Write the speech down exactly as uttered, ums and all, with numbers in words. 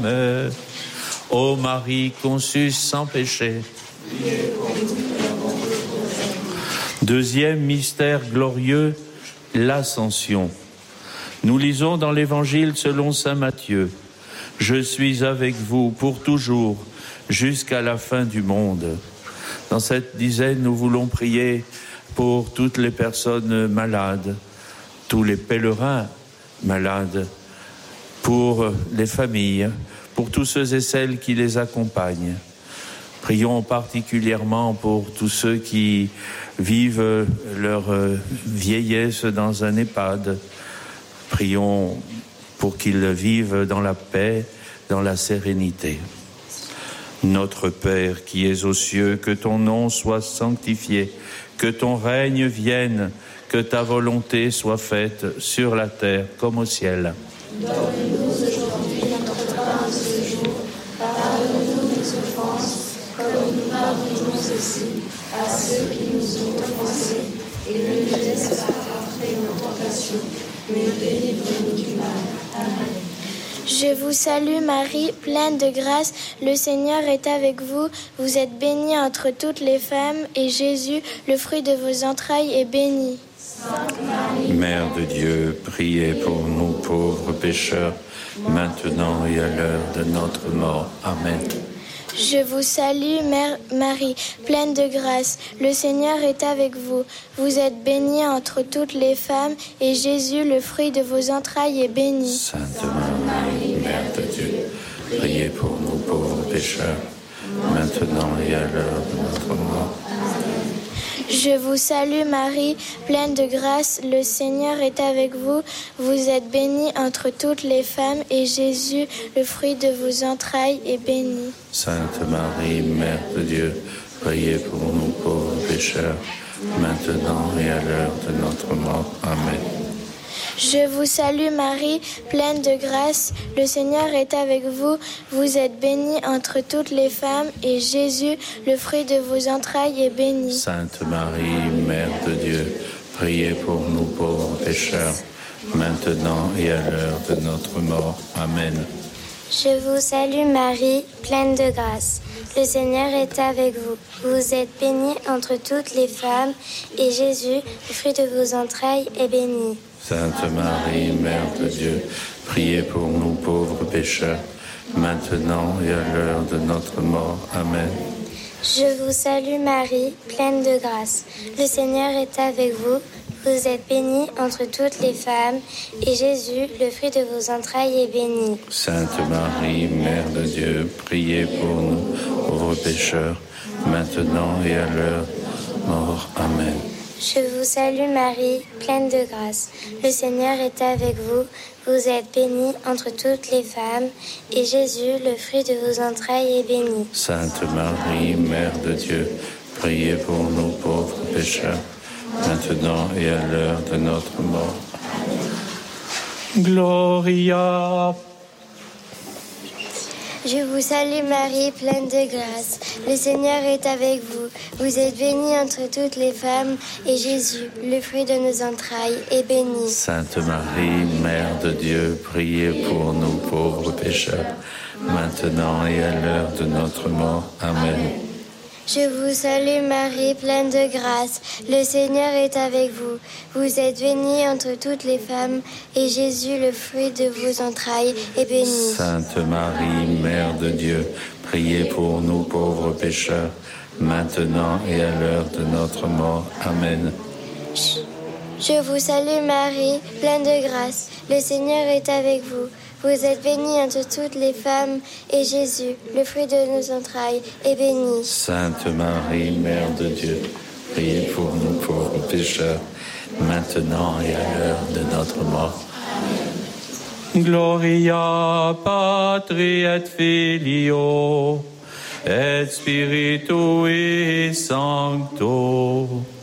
Ô Marie conçue sans péché. Deuxième mystère glorieux, l'Ascension. Nous lisons dans l'Évangile selon saint Matthieu. Je suis avec vous pour toujours, jusqu'à la fin du monde. Dans cette dizaine, nous voulons prier pour toutes les personnes malades, tous les pèlerins malades, pour les familles, pour tous ceux et celles qui les accompagnent. Prions particulièrement pour tous ceux qui vivent leur vieillesse dans un EHPAD. Prions pour qu'ils vivent dans la paix, dans la sérénité. Notre Père qui es aux cieux, que ton nom soit sanctifié, que ton règne vienne, que ta volonté soit faite sur la terre comme au ciel. Donne-nous aujourd'hui notre pain de ce jour. Pardonne-nous nos offenses, comme nous pardonnons aussi à ceux qui nous ont offensés. Et ne nous laisse pas entrer en tentation, mais délivre-nous du mal. Amen. Je vous salue Marie, pleine de grâce, le Seigneur est avec vous. Vous êtes bénie entre toutes les femmes, et Jésus, le fruit de vos entrailles, est béni. Mère de Dieu, priez pour nous pauvres pécheurs, maintenant et à l'heure de notre mort. Amen. Je vous salue, Mère Marie, pleine de grâce. Le Seigneur est avec vous. Vous êtes bénie entre toutes les femmes, et Jésus, le fruit de vos entrailles, est béni. Sainte Marie, Mère de Dieu, priez pour nous pauvres pécheurs, maintenant et à l'heure de notre mort. Je vous salue Marie, pleine de grâce, le Seigneur est avec vous. Vous êtes bénie entre toutes les femmes, et Jésus, le fruit de vos entrailles, est béni. Sainte Marie, Mère de Dieu, priez pour nous pauvres pécheurs, maintenant et à l'heure de notre mort. Amen. Je vous salue Marie, pleine de grâce, le Seigneur est avec vous. Vous êtes bénie entre toutes les femmes, et Jésus, le fruit de vos entrailles, est béni. Sainte Marie, Mère de Dieu, priez pour nous pauvres pécheurs, maintenant et à l'heure de notre mort. Amen. Je vous salue Marie, pleine de grâce. Le Seigneur est avec vous. Vous êtes bénie entre toutes les femmes, et Jésus, le fruit de vos entrailles, est béni. Sainte Marie, Mère de Dieu, priez pour nous pauvres pécheurs, maintenant et à l'heure de notre mort. Amen. Je vous salue Marie, pleine de grâce. Le Seigneur est avec vous. Vous êtes bénie entre toutes les femmes, et Jésus, le fruit de vos entrailles, est béni. Sainte Marie, Mère de Dieu, priez pour nous pauvres pécheurs, maintenant et à l'heure de notre mort. Amen. Je vous salue Marie, pleine de grâce. Le Seigneur est avec vous. Vous êtes bénie entre toutes les femmes, et Jésus, le fruit de vos entrailles, est béni. Sainte Marie, Mère de Dieu, priez pour nous pauvres pécheurs, maintenant et à l'heure de notre mort. Gloria. Je vous salue Marie, pleine de grâce. Le Seigneur est avec vous. Vous êtes bénie entre toutes les femmes, et Jésus, le fruit de nos entrailles, est béni. Sainte Marie, Mère de Dieu, priez pour nous pauvres pécheurs, maintenant et à l'heure de notre mort. Amen. Je vous salue Marie, pleine de grâce. Le Seigneur est avec vous. Vous êtes bénie entre toutes les femmes, et Jésus, le fruit de vos entrailles, est béni. Sainte Marie, Mère de Dieu, priez pour nous pauvres pécheurs, maintenant et à l'heure de notre mort. Amen. Je vous salue Marie, pleine de grâce. Le Seigneur est avec vous. Vous êtes bénie entre toutes les femmes, et Jésus, le fruit de nos entrailles, est béni. Sainte Marie, Mère de Dieu, priez pour nous pauvres pécheurs, maintenant et à l'heure de notre mort. Gloria Patri et Filio et Spiritui Sancto.